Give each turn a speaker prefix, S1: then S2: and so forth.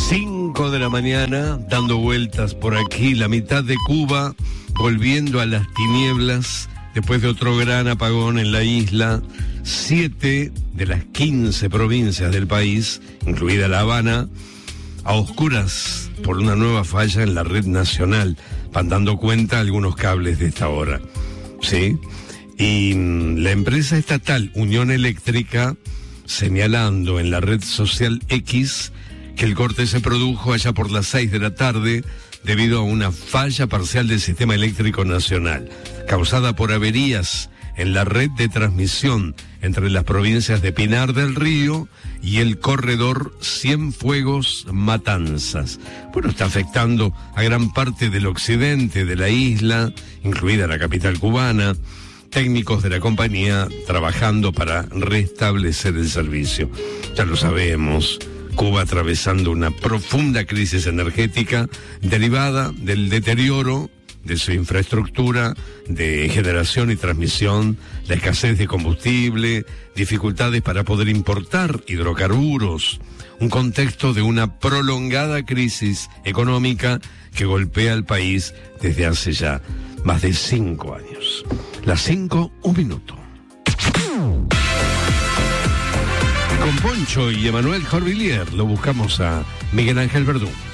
S1: 5 de la mañana, dando vueltas por aquí, la mitad de Cuba, volviendo a las tinieblas, después de otro gran apagón en la isla. 7 de las 15 provincias del país, incluida La Habana, a oscuras por una nueva falla en la red nacional, van dando cuenta algunos cables de esta hora, ¿sí? Y la empresa estatal Unión Eléctrica, señalando en la red social X que el corte se produjo allá por las 6 de la tarde debido a una falla parcial del sistema eléctrico nacional, causada por averías en la red de transmisión entre las provincias de Pinar del Río y el corredor Cienfuegos Matanzas. Bueno, está afectando a gran parte del occidente de la isla, incluida la capital cubana. Técnicos de la compañía trabajando para restablecer el servicio. Ya lo sabemos, Cuba atravesando una profunda crisis energética derivada del deterioro de su infraestructura de generación y transmisión, la escasez de combustible, dificultades para poder importar hidrocarburos, un contexto de una prolongada crisis económica que golpea al país desde hace ya más de 5 años. Las 5, 1 minuto. Con Poncho y Emanuel Jorvillier lo buscamos a Miguel Ángel Verdún.